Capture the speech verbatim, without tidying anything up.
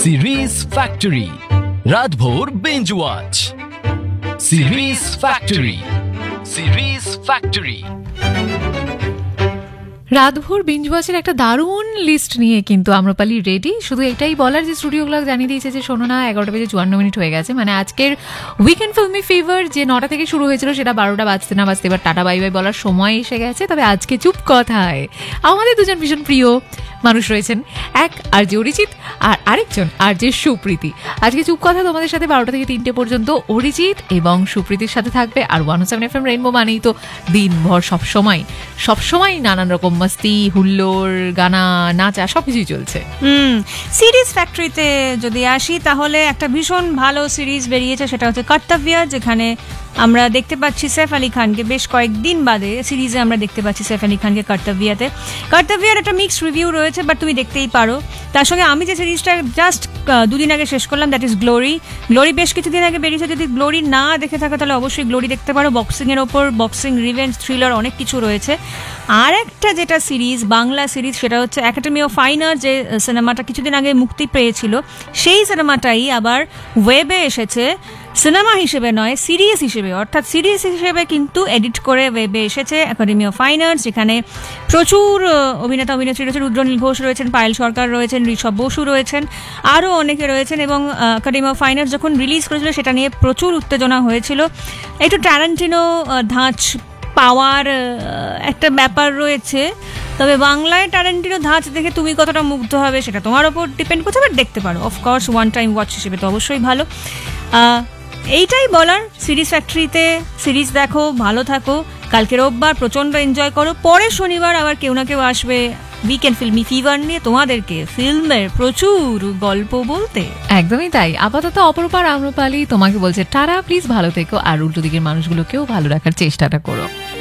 Series factory রাতভর binge watch series factory series factory রাতভর binge ওয়াচের একটা দারুণ লিস্ট নিয়ে কিন্তু আম্রপালি রেডি। শুধু এটাই বলার যে স্টুডিও ক্লক জানিয়ে দিয়েছে যে শোনো না, এগারোটা বেজে চুয়ান্ন মিনিট হয়ে গেছে। মানে আজকের উইকেন্ড ফিল্মি ফিভার যে নটা থেকে শুরু হয়েছিল সেটা বারোটা বাজতে না বাজতে এবার টাটা বাই বাই বলার সময় এসে গেছে। তবে আজকে চুপ কথায় আমাদের দুজন ভীষণ প্রিয় মানুষ রয়েছেন, এক আর যে অরিজিৎ আর আরেকজন আর যে সুপ্রীতি। আজকে চুপ কথা তোমাদের সাথে বারোটা থেকে তিনটে পর্যন্ত অরিজিৎ এবং সুপ্রীতির সাথে থাকবে। আর ওয়ান ও সেভেন এফ এম রেইনবো মানেই তো দিনভর সবসময় সবসময় নানান রকম মস্তি, হুল্লোড়, গানা, নাচা সবকিছুই চলছে। হুম সিরিজ ফ্যাক্টরিতে যদি আসি তাহলে একটা ভীষণ ভালো সিরিজ বেরিয়েছে, সেটা হচ্ছে কর্তব্য, যেখানে আমরা দেখতে পাচ্ছি সৈফ আলী খানকে বেশ কয়েকদিন বাদে সিরিজে আমরা দেখতে পাচ্ছি সৈফ আলী খানকে কর্তব্যতে। কর্তব্যের একটা মিক্সড রিভিউ রয়েছে, বাট তুমি দেখতেই পারো। তার সঙ্গে আমি যে সিরিজটা জাস্ট দুদিন আগে শেষ করলাম, দ্যাট ইজ গ্লোরি। গ্লোরি বেশ কিছুদিন আগে বেরিয়েছে, যদি গ্লোরি না দেখে থাকো তাহলে অবশ্যই গ্লোরি দেখতে পারো। বক্সিংয়ের ওপর, বক্সিং, রিভেঞ্জ, থ্রিলার অনেক কিছু রয়েছে। আর একটা যেটা সিরিজ, বাংলা সিরিজ, সেটা হচ্ছে একাডেমি অফ ফাইন আর্ট, যে সিনেমাটা কিছুদিন আগে মুক্তি পেয়েছিল সেই সিনেমাটাই আবার ওয়েবে এসেছে, সিনেমা হিসেবে নয় সিরিজ হিসেবে, অর্থাৎ সিরিজ হিসেবে কিন্তু এডিট করে ওয়েবে এসেছে একাডেমি অফ ফাইন আর্টস, যেখানে প্রচুর অভিনেতা অভিনেত্রী রয়েছেন, রুদ্রনীল ঘোষ রয়েছেন, পায়েল সরকার রয়েছেন, ঋষভ বসু রয়েছেন, আরও অনেকে রয়েছেন। এবং একাডেমি অফ ফাইন আর্টস যখন রিলিজ করেছিল সেটা নিয়ে প্রচুর উত্তেজনা হয়েছিল। একটু ট্যারান্টিনো ধাঁচ পাওয়ার একটা ব্যাপার রয়েছে, তবে বাংলায় ট্যারান্টিনো ধাঁচ দেখে তুমি কতটা মুগ্ধ হবে সেটা তোমার ওপর ডিপেন্ড করছে, বাট দেখতে পারো। অফকোর্স ওয়ান টাইম ওয়াচ হিসেবে তো অবশ্যই ভালো। এইটাই বলার, সিরিজ ফ্যাক্টরিতে সিরিজ দেখো, ভালো থাকো। কালকে রোববার প্রচণ্ড এনজয় করো, পরে শনিবার আবার কেউ না কেউ আসবে উইকেন্ড ফিল্মি ফিভার নিয়ে তোমাদেরকে ফিল্মের প্রচুর গল্প বলতে। একদমই তাই। আপাতত অপরূপার আম্রপালি তোমাকে বলছে টাটা, প্লিজ ভালো থেকো, আর উল্টো দিকের মানুষগুলোকেও ভালো রাখার চেষ্টাটা করো।